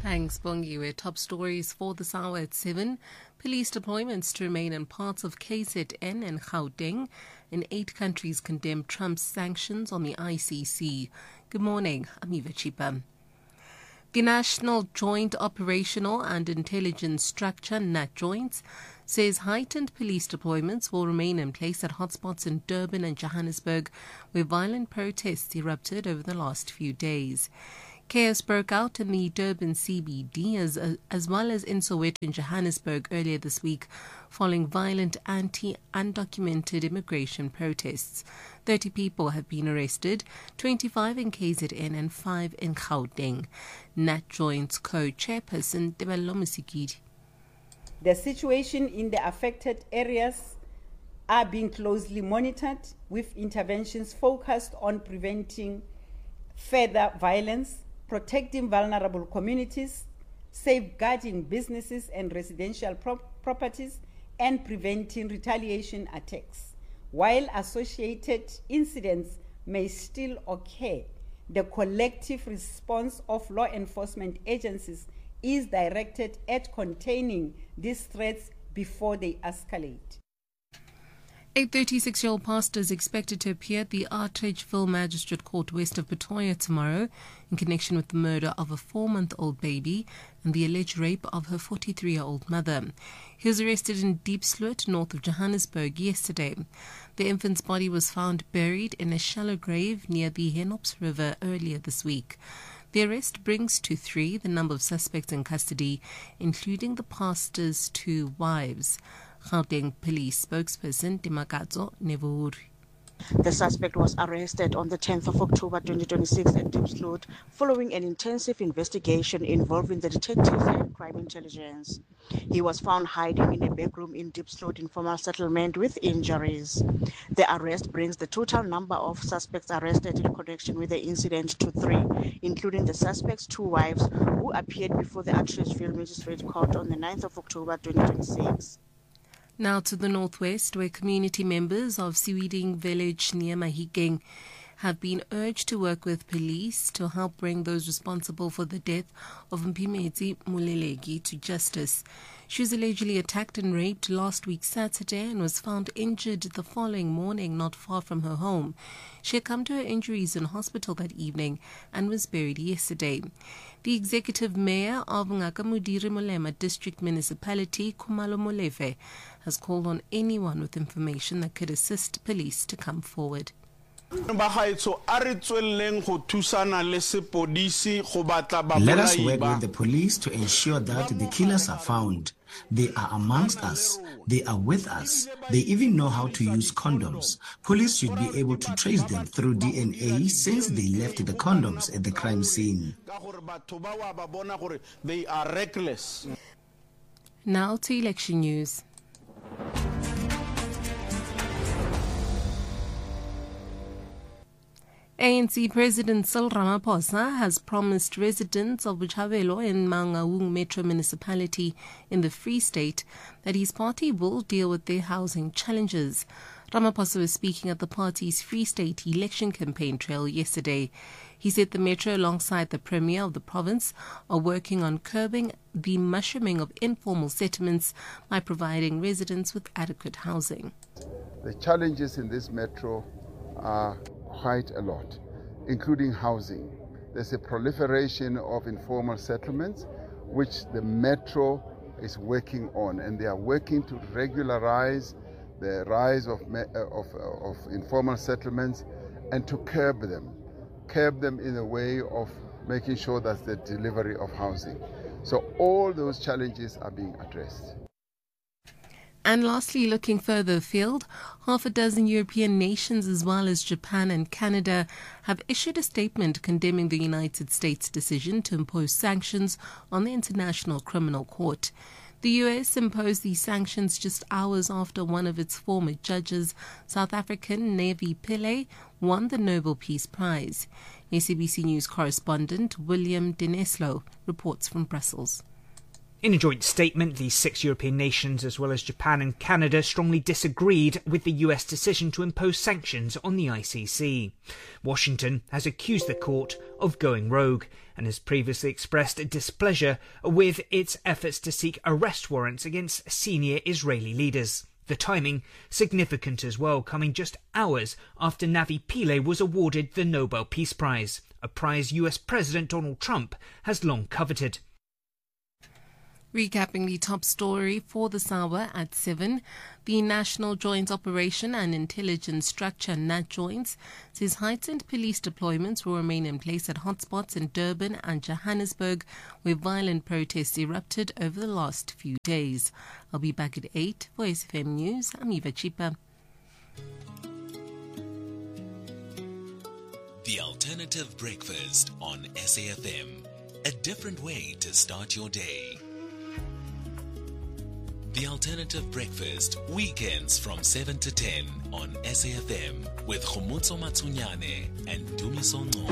Thanks, Bongiwe. Top stories for this hour at 7. Police deployments to remain in parts of KZN and Gauteng. In 8 countries condemned Trump's sanctions on the ICC. Good morning, I'm Eva Chipa. The National Joint Operational and Intelligence Structure, NATJOINTS, says heightened police deployments will remain in place at hotspots in Durban and Johannesburg, where violent protests erupted over the last few days. Chaos broke out in the Durban CBD as well as in Soweto and Johannesburg earlier this week following violent anti-undocumented immigration protests. 30 people have been arrested, 25 in KZN and 5 in Gauteng. NATJOINTS co-chairperson Tebello Musikidi. The situation in the affected areas are being closely monitored with interventions focused on preventing further violence, protecting vulnerable communities, safeguarding businesses and residential properties, and preventing retaliation attacks. While associated incidents may still occur, the collective response of law enforcement agencies is directed at containing these threats before they escalate. A 36-year-old pastor is expected to appear at the Atteridgeville Magistrate Court west of Pretoria tomorrow in connection with the murder of a 4-month-old baby and the alleged rape of her 43-year-old mother. He was arrested in Diepsloot, north of Johannesburg, yesterday. The infant's body was found buried in a shallow grave near the Henops River earlier this week. The arrest brings to 3 the number of suspects in custody, including the pastor's 2 wives. Gauteng Police spokesperson Dimakadzo Nevuri. The suspect was arrested on the 10th of October 2026 at Diepsloot following an intensive investigation involving the detectives and crime intelligence. He was found hiding in a bedroom in Diepsloot informal settlement with injuries. The arrest brings the total number of suspects arrested in connection with the incident to 3, including the suspect's 2 wives who appeared before the Atteridgeville Magistrate Court on the 9th of October 2026. Now to the northwest, where community members of Siwiding village near Mahikeng have been urged to work with police to help bring those responsible for the death of Mpimezi Mulelegi to justice. She was allegedly attacked and raped last week Saturday and was found injured the following morning not far from her home. She had come to her injuries in hospital that evening and was buried yesterday. The executive mayor of Ngakamudiri Molema District Municipality, Khumalo Molefe, has called on anyone with information that could assist police to come forward. Let us work with the police to ensure that the killers are found. They are amongst us. They are with us. They even know how to use condoms. Police should be able to trace them through DNA since they left the condoms at the crime scene. They are reckless. Now to election news. ANC President Cyril Ramaphosa has promised residents of Botshabelo in Mangaung Metro Municipality in the Free State that his party will deal with their housing challenges. Ramaphosa was speaking at the party's Free State election campaign trail yesterday. He said the Metro, alongside the Premier of the province, are working on curbing the mushrooming of informal settlements by providing residents with adequate housing. The challenges in this Metro are quite a lot, including housing. There's a proliferation of informal settlements, which the Metro is working on, and they are working to regularize the rise of informal settlements and to curb them in a way of making sure that the delivery of housing. So all those challenges are being addressed. And lastly, looking further afield, 6 European nations as well as Japan and Canada have issued a statement condemning the United States' decision to impose sanctions on the International Criminal Court. The US imposed these sanctions just hours after one of its former judges, South African Nevi Pillay, won the Nobel Peace Prize. SABC News correspondent William Dineslo reports from Brussels. In a joint statement, the 6 European nations, as well as Japan and Canada, strongly disagreed with the US decision to impose sanctions on the ICC. Washington has accused the court of going rogue and has previously expressed displeasure with its efforts to seek arrest warrants against senior Israeli leaders. The timing significant as well, coming just hours after Navi Pillay was awarded the Nobel Peace Prize, a prize US President Donald Trump has long coveted. Recapping the top story for this hour at 7, the National Joint Operation and Intelligence Structure NATJOINTS says heightened police deployments will remain in place at hotspots in Durban and Johannesburg, where violent protests erupted over the last few days. I'll be back at 8 for SFM News. I'm Eva Chipa. The Alternative Breakfast on SAFM. A different way to start your day. The Alternative Breakfast, weekends from 7 to 10 on SAFM with Khomotso Matsunyane and Dumiso Ngcobo.